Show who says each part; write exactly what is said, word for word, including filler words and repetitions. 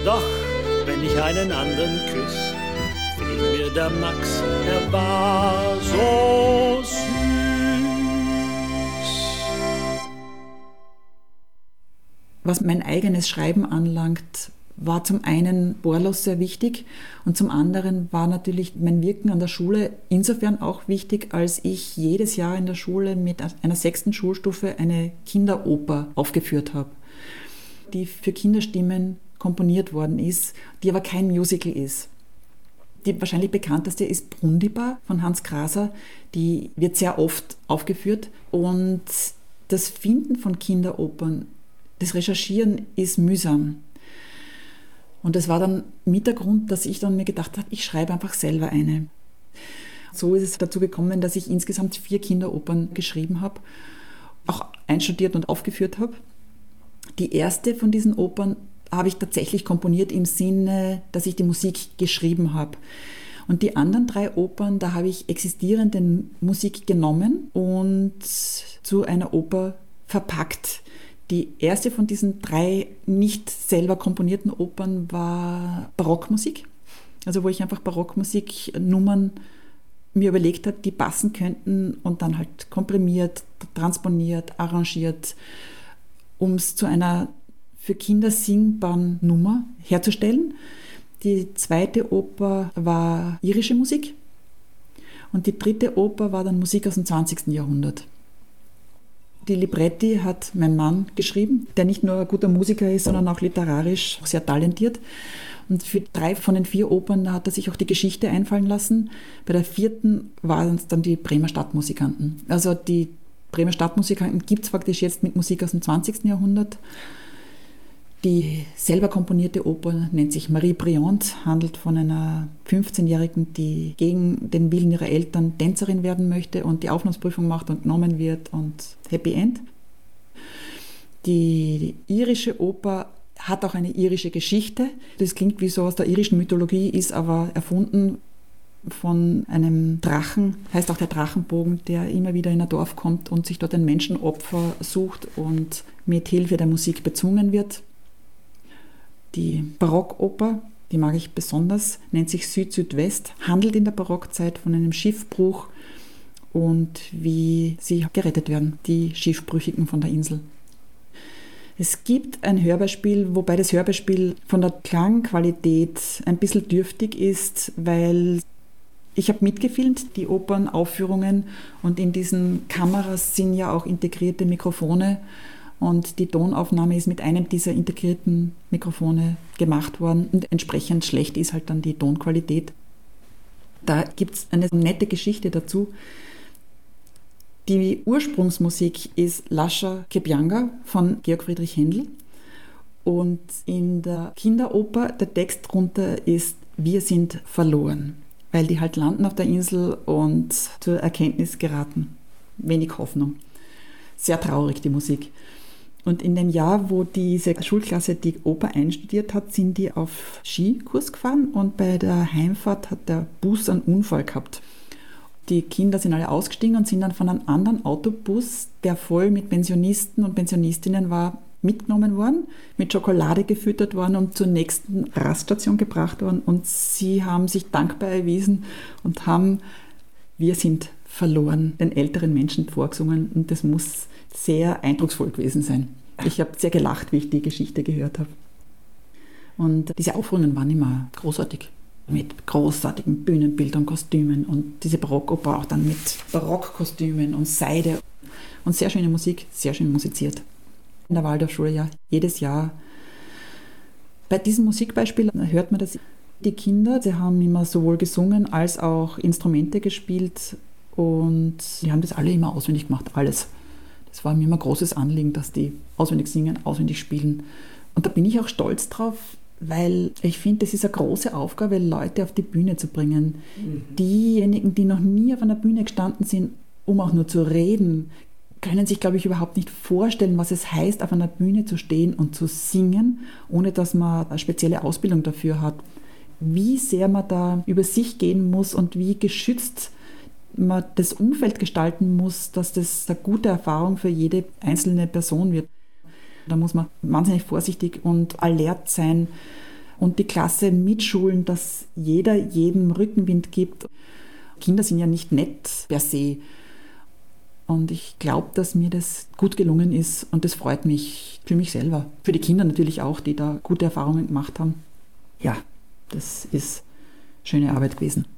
Speaker 1: Doch wenn ich einen anderen küss, fehlt mir der Max, er war so süß.
Speaker 2: Was mein eigenes Schreiben anlangt, war zum einen Borlos sehr wichtig und zum anderen war natürlich mein Wirken an der Schule insofern auch wichtig, als ich jedes Jahr in der Schule mit einer sechsten Schulstufe eine Kinderoper aufgeführt habe, die für Kinderstimmen komponiert worden ist, die aber kein Musical ist. Die wahrscheinlich bekannteste ist Brundibar von Hans Graser, die wird sehr oft aufgeführt und das Finden von Kinderopern, das Recherchieren ist mühsam. Und das war dann mit der Grund, dass ich dann mir gedacht habe, ich schreibe einfach selber eine. So ist es dazu gekommen, dass ich insgesamt vier Kinderopern geschrieben habe, auch einstudiert und aufgeführt habe. Die erste von diesen Opern habe ich tatsächlich komponiert im Sinne, dass ich die Musik geschrieben habe. Und die anderen drei Opern, da habe ich existierende Musik genommen und zu einer Oper verpackt. Die erste von diesen drei nicht selber komponierten Opern war Barockmusik, also wo ich einfach Barockmusiknummern mir überlegt habe, die passen könnten und dann halt komprimiert, transponiert, arrangiert, um es zu einer für Kinder singbaren Nummer herzustellen. Die zweite Oper war irische Musik und die dritte Oper war dann Musik aus dem zwanzigsten Jahrhundert. Die Libretti hat mein Mann geschrieben, der nicht nur ein guter Musiker ist, sondern auch literarisch sehr talentiert. Und für drei von den vier Opern hat er sich auch die Geschichte einfallen lassen. Bei der vierten waren es dann die Bremer Stadtmusikanten. Also die Bremer Stadtmusikanten gibt es faktisch jetzt mit Musik aus dem zwanzigsten Jahrhundert. Die selber komponierte Oper nennt sich Marie Briand, handelt von einer fünfzehnjährigen, die gegen den Willen ihrer Eltern Tänzerin werden möchte und die Aufnahmeprüfung macht und genommen wird und Happy End. Die irische Oper hat auch eine irische Geschichte. Das klingt wie so aus der irischen Mythologie, ist aber erfunden von einem Drachen, heißt auch der Drachenbogen, der immer wieder in ein Dorf kommt und sich dort ein Menschenopfer sucht und mit Hilfe der Musik bezwungen wird. Die Barockoper, die mag ich besonders, nennt sich Süd-Südwest, handelt in der Barockzeit von einem Schiffbruch und wie sie gerettet werden, die Schiffbrüchigen von der Insel. Es gibt ein Hörbeispiel, wobei das Hörbeispiel von der Klangqualität ein bisschen dürftig ist, weil ich habe mitgefilmt, die Opernaufführungen, und in diesen Kameras sind ja auch integrierte Mikrofone. Und die Tonaufnahme ist mit einem dieser integrierten Mikrofone gemacht worden und entsprechend schlecht ist halt dann die Tonqualität. Da gibt es eine nette Geschichte dazu. Die Ursprungsmusik ist Lascia che pianga von Georg Friedrich Händel und in der Kinderoper der Text drunter ist Wir sind verloren, weil die halt landen auf der Insel und zur Erkenntnis geraten. Wenig Hoffnung. Sehr traurig, die Musik. Und in dem Jahr, wo diese Schulklasse die Oper einstudiert hat, sind die auf Skikurs gefahren und bei der Heimfahrt hat der Bus einen Unfall gehabt. Die Kinder sind alle ausgestiegen und sind dann von einem anderen Autobus, der voll mit Pensionisten und Pensionistinnen war, mitgenommen worden, mit Schokolade gefüttert worden und zur nächsten Raststation gebracht worden. Und sie haben sich dankbar erwiesen und haben Wir sind verloren den älteren Menschen vorgesungen und das muss sehr eindrucksvoll gewesen sein. Ich habe sehr gelacht, wie ich die Geschichte gehört habe. Und diese Aufführungen waren immer großartig, mit großartigen Bühnenbildern, Kostümen und diese Barockoper auch dann mit Barockkostümen und Seide und sehr schöne Musik, sehr schön musiziert. In der Waldorfschule ja jedes Jahr. Bei diesem Musikbeispiel hört man das. Die Kinder, sie haben immer sowohl gesungen als auch Instrumente gespielt und die haben das alle immer auswendig gemacht, alles. Das war mir immer ein großes Anliegen, dass die auswendig singen, auswendig spielen. Und da bin ich auch stolz drauf, weil ich finde, das ist eine große Aufgabe, Leute auf die Bühne zu bringen. Mhm. Diejenigen, die noch nie auf einer Bühne gestanden sind, um auch nur zu reden, können sich, glaube ich, überhaupt nicht vorstellen, was es heißt, auf einer Bühne zu stehen und zu singen, ohne dass man eine spezielle Ausbildung dafür hat. Wie sehr man da über sich gehen muss und wie geschützt man das Umfeld gestalten muss, dass das eine gute Erfahrung für jede einzelne Person wird. Da muss man wahnsinnig vorsichtig und alert sein, und die Klasse mitschulen, dass jeder jedem Rückenwind gibt. Kinder sind ja nicht nett per se. Und ich glaube, dass mir das gut gelungen ist und das freut mich für mich selber. Für die Kinder natürlich auch, die da gute Erfahrungen gemacht haben. Ja, das ist schöne Arbeit gewesen.